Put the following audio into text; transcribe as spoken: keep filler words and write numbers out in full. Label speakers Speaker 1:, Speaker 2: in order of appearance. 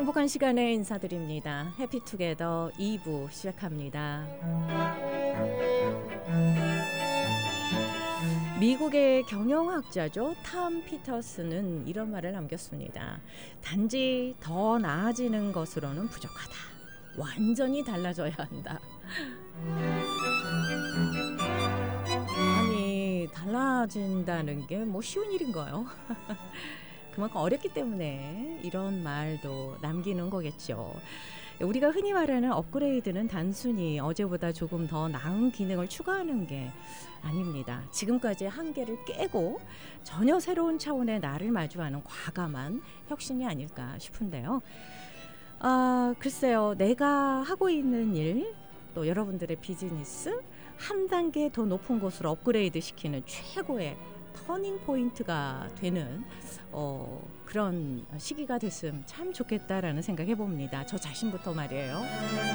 Speaker 1: 행복한 시간에 인사드립니다. 해피투게더 이 부 시작합니다. 미국의 경영학자죠. 탐 피터스는 이런 말을 남겼습니다. 단지 더 나아지는 것으로는 부족하다. 완전히 달라져야 한다. 아니, 달라진다는 게 뭐 쉬운 일인가요? 그만큼 어렵기 때문에 이런 말도 남기는 거겠죠. 우리가 흔히 말하는 업그레이드는 단순히 어제보다 조금 더 나은 기능을 추가하는 게 아닙니다. 지금까지의 한계를 깨고 전혀 새로운 차원의 나를 마주하는 과감한 혁신이 아닐까 싶은데요. 아, 글쎄요. 내가 하고 있는 일, 또 여러분들의 비즈니스 한 단계 더 높은 곳으로 업그레이드 시키는 최고의 터닝 포인트가 되는 어, 그런 시기가 됐으면 참 좋겠다라는 생각 해봅니다. 저 자신부터 말이에요.